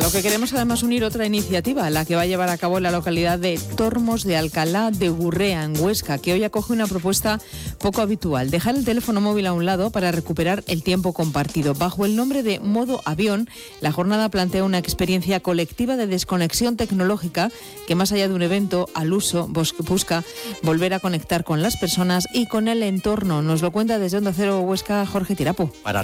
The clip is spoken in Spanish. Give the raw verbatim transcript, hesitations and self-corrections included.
lo que queremos además unir otra iniciativa, la que va a llevar a cabo en la localidad de Tormos de Alcalá de Gurrea, en Huesca, que hoy acoge una propuesta poco habitual: dejar el teléfono móvil a un lado para recuperar el tiempo compartido. Bajo el nombre de Modo Avión, la jornada plantea una experiencia colectiva de desconexión tecnológica que, más allá de un evento al uso, busca volver a conectar con las personas y con el entorno. Nos lo cuenta desde Onda Cero Huesca Jorge Tirapu. Para